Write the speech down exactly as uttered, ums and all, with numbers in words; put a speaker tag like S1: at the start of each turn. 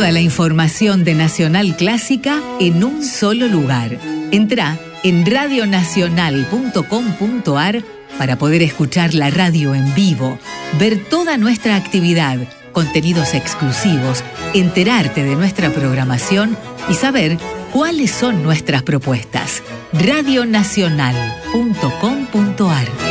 S1: Toda la información de Nacional Clásica en un solo lugar. Entrá en radio nacional punto com punto a r para poder escuchar la radio en vivo, ver toda nuestra actividad, contenidos exclusivos, enterarte de nuestra programación y saber cuáles son nuestras propuestas. radio nacional punto com punto a r